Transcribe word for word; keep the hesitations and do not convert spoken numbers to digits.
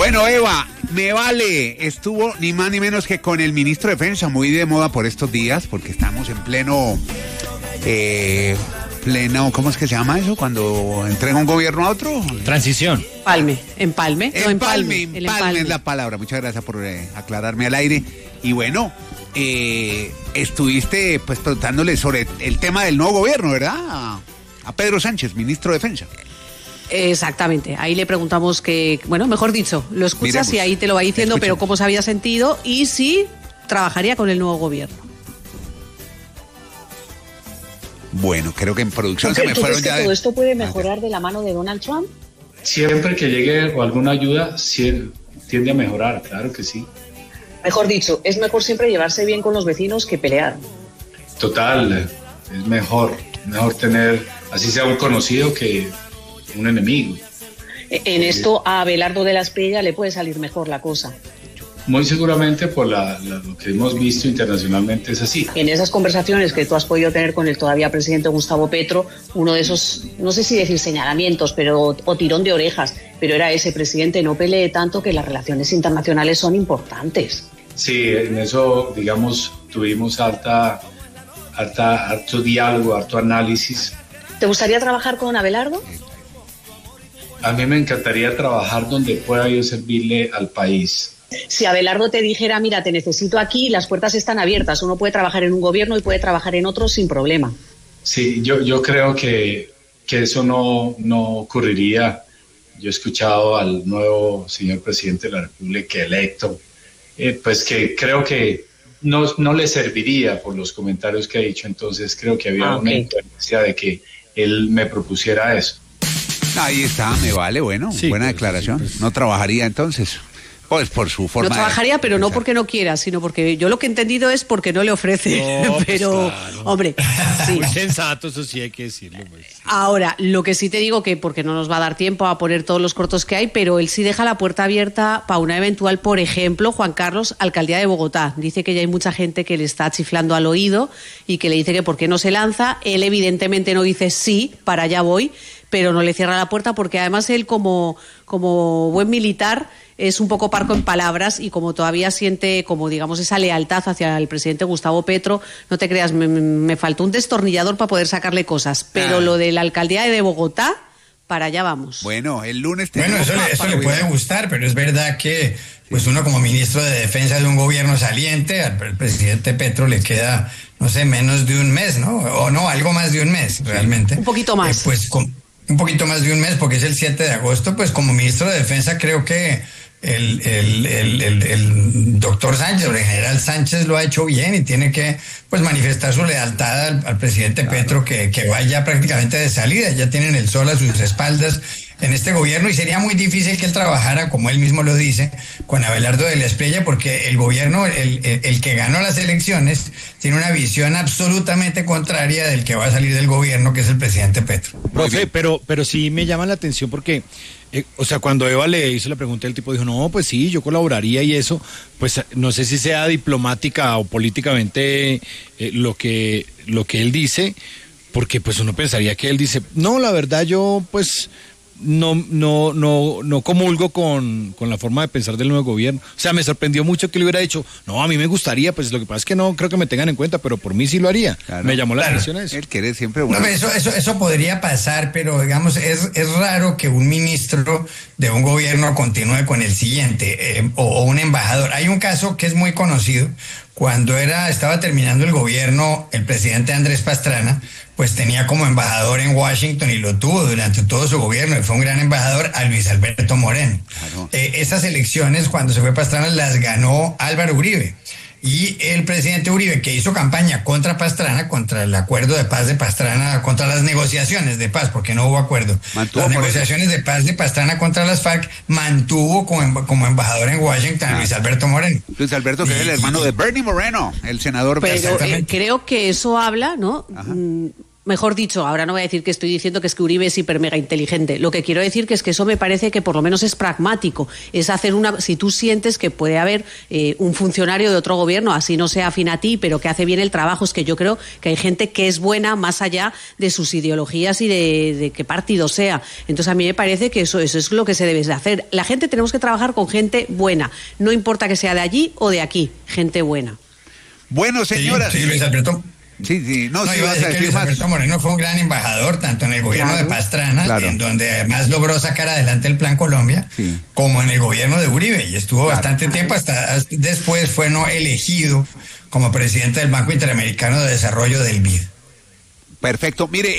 Bueno, Eva, me vale, estuvo ni más ni menos que con el ministro de Defensa, muy de moda por estos días, porque estamos en pleno, eh, pleno, ¿cómo es que se llama eso? Cuando entrega un gobierno a otro. Transición. Empalme, empalme, no Empalme, empalme, empalme, empalme es la palabra. Muchas gracias por eh, aclararme al aire. Y bueno, eh, estuviste pues preguntándole sobre el tema del nuevo gobierno, ¿verdad? A, a Pedro Sánchez, ministro de Defensa. Exactamente, ahí le preguntamos que, bueno, mejor dicho, lo escuchas Miremos, y ahí te lo va diciendo, escuchemos. pero cómo se había sentido y si trabajaría con el nuevo gobierno. Bueno, creo que en producción se me ¿Tú fueron crees ya... que de- todo esto puede mejorar de la mano de Donald Trump? Siempre que llegue o alguna ayuda, sí, tiende a mejorar, claro que sí. Mejor dicho, es mejor siempre llevarse bien con los vecinos que pelear. Total, es mejor, mejor tener, así sea un conocido que un enemigo. En esto a Abelardo de la Espriella le puede salir mejor la cosa. Muy seguramente por la, la- lo que hemos visto internacionalmente es así. En esas conversaciones que tú has podido tener con el todavía presidente Gustavo Petro, uno de esos, no sé si decir señalamientos, pero o tirón de orejas, pero era ese: presidente, no pelee tanto, que las relaciones internacionales son importantes. Sí, en eso, digamos, tuvimos alta, alta, harto diálogo, harto análisis. ¿Te gustaría trabajar con Abelardo? A mí me encantaría trabajar donde pueda yo servirle al país. Si Abelardo te dijera, mira, te necesito aquí, las puertas están abiertas, uno puede trabajar en un gobierno y puede trabajar en otro sin problema. Sí, yo, yo creo que, que eso no, no ocurriría. Yo he escuchado al nuevo señor presidente de la República electo, eh, pues que creo que no, no le serviría por los comentarios que ha dicho, entonces creo que había Ah, una ok. influencia de que él me propusiera eso. Ahí está, me vale, bueno, Sí, buena pues, declaración. sí, pues. No trabajaría entonces, pues por su forma No de trabajaría, pero no pensar. porque no quiera, sino porque yo lo que he entendido es porque no le ofrece. No, pues pero, claro. hombre, sí. Muy sensato, eso sí hay que decirlo. Pues. Ahora, lo que sí te digo que, porque no nos va a dar tiempo a poner todos los cortos que hay, pero él sí deja la puerta abierta para una eventual, por ejemplo, Juan Carlos, alcaldía de Bogotá. Dice que ya hay mucha gente que le está chiflando al oído y que le dice que por qué no se lanza. Él evidentemente no dice sí, para allá voy, pero no le cierra la puerta porque además él como, como buen militar es un poco parco en palabras y como todavía siente como digamos esa lealtad hacia el presidente Gustavo Petro, no te creas, me, me faltó un destornillador para poder sacarle cosas, pero Ah. lo de la alcaldía de Bogotá, para allá vamos. Bueno, el lunes Bueno, tenemos eso, le, pa- eso para le puede cuidar. gustar, pero es verdad que pues uno como ministro de Defensa de un gobierno saliente, al pre- presidente Petro le queda, no sé, menos de un mes, ¿no? O no, algo más de un mes, realmente. Un poquito más. Eh, pues con, un poquito más de un mes, porque es el siete de agosto, pues como ministro de Defensa creo que el, el, el, el, el doctor Sánchez, o el general Sánchez lo ha hecho bien y tiene que pues manifestar su lealtad al, al presidente Petro, que, que va ya prácticamente de salida, ya tienen el sol a sus espaldas en este gobierno y sería muy difícil que él trabajara, como él mismo lo dice, con Abelardo de la Espriella, porque el gobierno, el, el, el que ganó las elecciones, tiene una visión absolutamente contraria del que va a salir del gobierno, que es el presidente Petro. Profe, pero, pero sí me llama la atención porque, eh, o sea, cuando Eva le hizo la pregunta, el tipo dijo, no, pues sí, yo colaboraría y eso, pues no sé si sea diplomática o políticamente eh, lo que, lo que él dice, porque pues uno pensaría que él dice, no, la verdad yo pues no, no, no, no comulgo con, con la forma de pensar del nuevo gobierno. O sea, me sorprendió mucho que le hubiera dicho, no, a mí me gustaría, pues lo que pasa es que no creo que me tengan en cuenta, pero por mí sí lo haría. Claro. Me llamó la Claro. atención eso. Él quiere siempre No, bueno. pero eso, eso, eso podría pasar, pero digamos, es, es raro que un ministro de un gobierno continúe con el siguiente, eh, o, o un embajador. Hay un caso que es muy conocido. Cuando era, estaba terminando el gobierno, el presidente Andrés Pastrana, pues tenía como embajador en Washington y lo tuvo durante todo su gobierno, y fue un gran embajador, a Luis Alberto Moreno. Claro. Eh, esas elecciones, cuando se fue Pastrana, las ganó Álvaro Uribe. Y el presidente Uribe, que hizo campaña contra Pastrana, contra el acuerdo de paz de Pastrana, contra las negociaciones de paz, porque no hubo acuerdo. Mantuvo las por negociaciones de paz de Pastrana contra las FARC, mantuvo como, em- como embajador en Washington a Luis Alberto Moreno. Luis Alberto, que es el hermano de Bernie Moreno, el senador. Pero eh, Exactamente. creo que eso habla, ¿no? Ajá. Mm, Mejor dicho, ahora no voy a decir que estoy diciendo que es que Uribe es hiper mega inteligente. Lo que quiero decir que es que eso me parece que por lo menos es pragmático. Es hacer una... Si tú sientes que puede haber eh, un funcionario de otro gobierno, así no sea afín a ti, pero que hace bien el trabajo, es que yo creo que hay gente que es buena más allá de sus ideologías y de, de qué partido sea. Entonces a mí me parece que eso, eso es lo que se debe de hacer. La gente tenemos que trabajar con gente buena. No importa que sea de allí o de aquí. Gente buena. Bueno, señoras. Sí, sí, Luis Alberto. Sí, sí, no, No, sí iba a decir que Luis Alberto Moreno fue un gran embajador, tanto en el gobierno Claro. de Pastrana, Claro. en donde además logró sacar adelante el Plan Colombia, Sí. como en el gobierno de Uribe, y estuvo Claro. bastante tiempo, hasta, hasta después fue no elegido como presidente del Banco Interamericano de Desarrollo del B I D. Perfecto. Mire,